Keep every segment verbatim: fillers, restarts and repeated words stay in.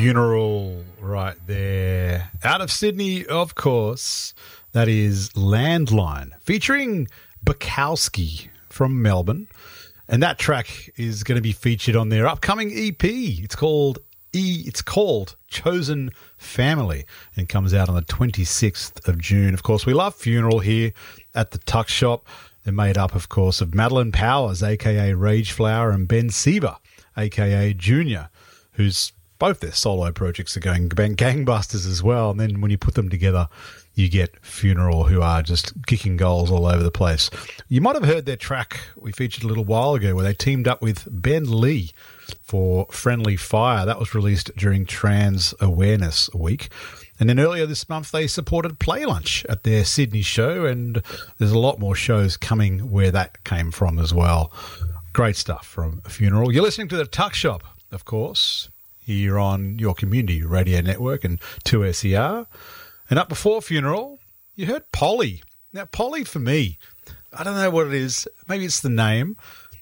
Funeral right there. Out of Sydney, of course. That is Landline, featuring Bukowski from Melbourne. And that track is going to be featured on their upcoming E P. It's called E. It's called Chosen Family and comes out on the twenty-sixth of June. Of course, we love Funeral here at the Tuck Shop. They're made up, of course, of Madeline Powers, a k a. Rage Flower, and Ben Sieber, a k a. Junior, who's both their solo projects are going gangbusters as well. And then when you put them together, you get Funeral, who are just kicking goals all over the place. You might have heard their track we featured a little while ago where they teamed up with Ben Lee for Friendly Fire. That was released during Trans Awareness Week. And then earlier this month, they supported Play Lunch at their Sydney show, and there's a lot more shows coming where that came from as well. Great stuff from Funeral. You're listening to the Tuck Shop, of course, here on your community radio network and two S E R. And up before Funeral, you heard Polly. Now, Polly, for me, I don't know what it is. Maybe it's the name.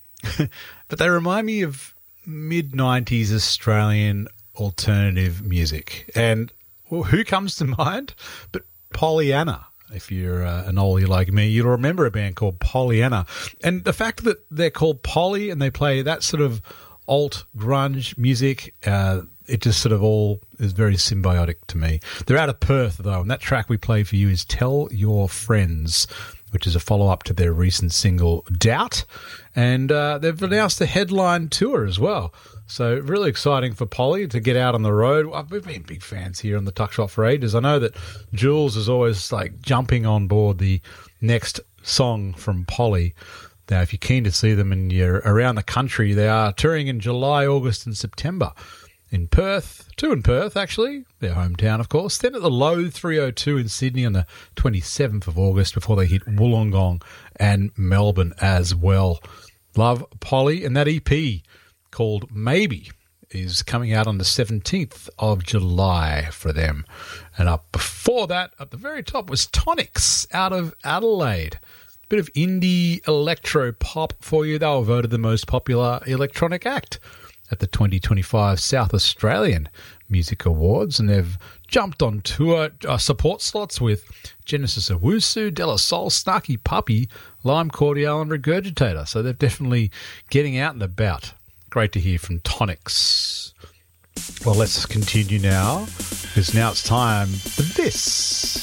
But they remind me of mid-nineties Australian alternative music. And well, who comes to mind? But Pollyanna. If you're uh, an oldie like me, you'll remember a band called Pollyanna. And the fact that they're called Polly and they play that sort of alt grunge music, uh, it just sort of all is very symbiotic to me. They're out of Perth, though, and that track we played for you is Tell Your Friends, which is a follow-up to their recent single, Doubt. And uh, they've announced a headline tour as well. So really exciting for Polly to get out on the road. We've been big fans here on the Tuck Shop for ages. I know that Jules is always like jumping on board the next song from Polly. Now, if you're keen to see them and you're around the country, they are touring in July, August and September in Perth, two in Perth actually, their hometown of course, then at the Low three oh two in Sydney on the twenty-seventh of August before they hit Wollongong and Melbourne as well. Love Polly, and that E P called Maybe is coming out on the seventeenth of July for them. And up before that, at the very top, was Tonics out of Adelaide. Bit of indie electro pop for you. They were voted the most popular electronic act at the twenty twenty-five South Australian Music Awards, and they've jumped on tour uh, support slots with Genesis Owusu, De La Soul, Snarky Puppy, Lime Cordial and Regurgitator. So they're definitely getting out and about. Great to hear from Tonics. Well, let's continue now, because now it's time for this.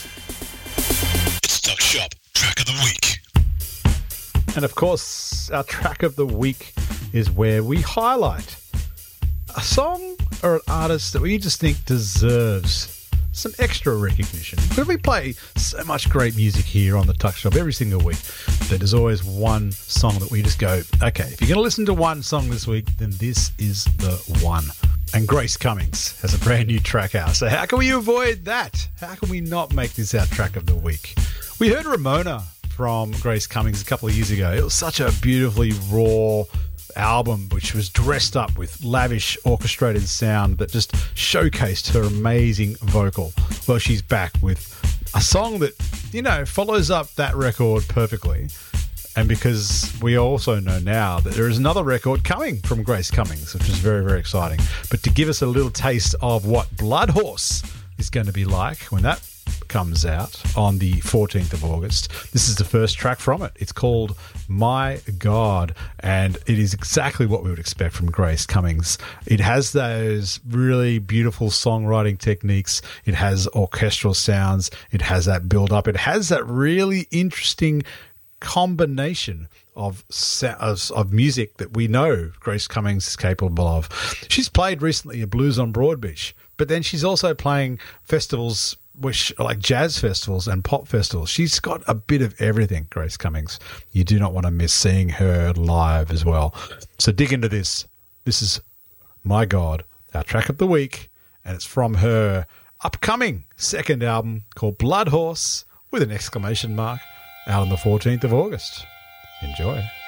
It's Tuck Shop Track of the Week. And of course, our track of the week is where we highlight a song or an artist that we just think deserves some extra recognition. Because we play so much great music here on the Tuck Shop every single week, that there's always one song that we just go, okay, if you're going to listen to one song this week, then this is the one. And Grace Cummings has a brand new track out. So how can we avoid that? How can we not make this our track of the week? We heard Ramona from Grace Cummings a couple of years ago. It was such a beautifully raw album which was dressed up with lavish orchestrated sound that just showcased her amazing vocal. Well, she's back with a song that, you know, follows up that record perfectly. And because we also know now that there is another record coming from Grace Cummings, which is very, very exciting. But to give us a little taste of what Blood Horse is going to be like when that comes out on the fourteenth of August. This is the first track from it. It's called My God, and it is exactly what we would expect from Grace Cummings. It has those really beautiful songwriting techniques. It has orchestral sounds. It has that build-up. It has that really interesting combination of, of of music that we know Grace Cummings is capable of. She's played recently at Blues on Broadbeach, but then she's also playing festivals which are like jazz festivals and pop festivals. She's got a bit of everything, Grace Cummings. You do not want to miss seeing her live as well. So dig into this. This is My God, our track of the week, and it's from her upcoming second album called Blood Horse with an exclamation mark, out on the fourteenth of August. Enjoy.